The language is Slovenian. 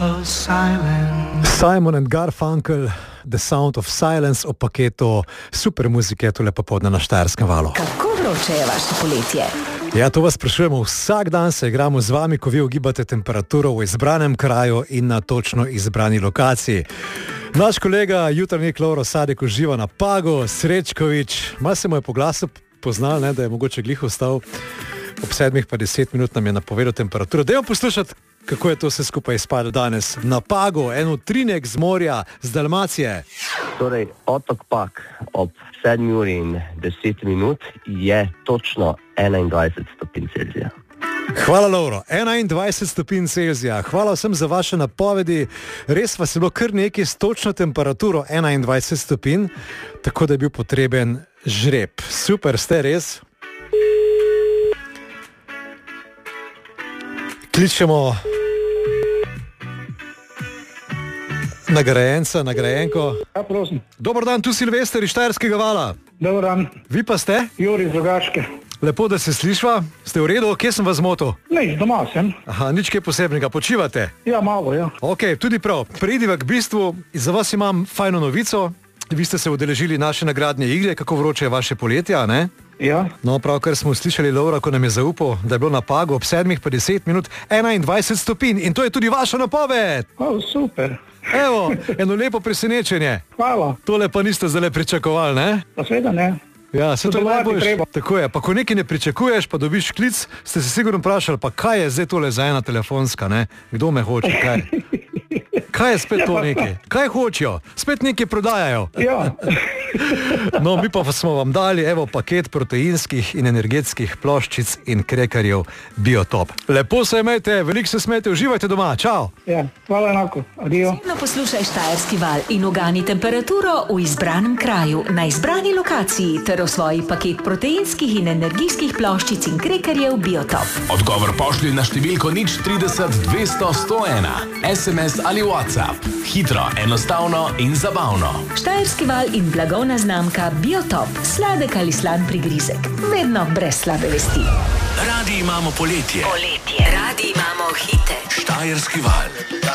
Simon and Garfunkel, The Sound of Silence o paketu super muzike tule popoldne na Štajerskem valu. Kako vroče je vaše poletje? Ja, to vas sprašujemo vsak dan, se igramo z vami, ko vi ugibate temperaturo v izbranem kraju in na točno izbrani lokaciji. Naš kolega jutranji Lovro Sadek uživa na Pagu, Srečkovič, malo se mu je po glasu poznal, ne, da je mogoče glih ostal. Ob 7:10 minut nam je napovedal temperaturo. Dajmo poslušati, kako je to vse skupaj izpadlo danes. Na Pagu, en utrinek z morja, z Dalmacije. Torej, otok Pag ob 7:10 je točno 21 stopinj Celzija. Hvala, Lovro. 21 stopinj Celzija. Hvala vsem za vaše napovedi. Res vas je bilo kar nekaj s točno temperaturo 21 stopinj, tako da je bil potreben žreb. Super ste, res. Kličemo nagrajenca, nagrajenko. Ja, prosim. Dobar dan, tu Silvester iz Štajerskega vala. Dobar dan. Vi pa ste? Juri iz Rogaške. Lepo, da se slišva. Ste v redu? Kje sem vas zmotil? Ne, doma sem. Aha, nič kaj posebnega. Počivate? Ja, malo, ja. Ok, tudi prav. Preidiva k bistvu. Za vas imam fajno novico. Vi ste se udeležili naše nagradne igre. Kako vroče je vaše poletje, ne? Ja. No, pravkar smo slišali Lovra, ko nam je zaupal, da je bilo na Pagu ob 7:10 21 stopinj. In to je tudi vaša napoved. O, super. Evo, eno lepo presenečenje. Hvala. Tole pa niste zdaj pričakovali, ne? Pa seveda ne. Ja, se to je Sodelovati najboljše. treba. Tako je, pa ko nekaj ne pričakuješ, pa dobiš klic, ste se sigurno vprašali, pa kaj je zdaj tole za ena telefonska, ne? Kdo me hoče, kaj? Kaj je spet to nekaj? Kaj hočejo? Spet nekaj prodajajo. Ja. No, mi pa smo vam dali, evo, paket proteinskih in energetskih ploščic in krekerjev Biotop. Lepo se imejte, veliko se smejte, uživajte doma, čau! Ja, hvala enako. Adijo. No, poslušaj Štajerski val in ugani temperaturo v izbranem kraju, na izbrani lokaciji ter osvoji paket proteinskih in energijskih ploščic in krekerjev Biotop. Odgovor pošlji na številko 030 200 101, SMS ali WhatsApp. Hitro, enostavno in zabavno. Štajerski val in blagovna znamka Biotop. Sladek ali slan prigrizek. Vedno brez slabe vesti. Radi imamo poletje. Poletje. Radi imamo hite. Štajerski val.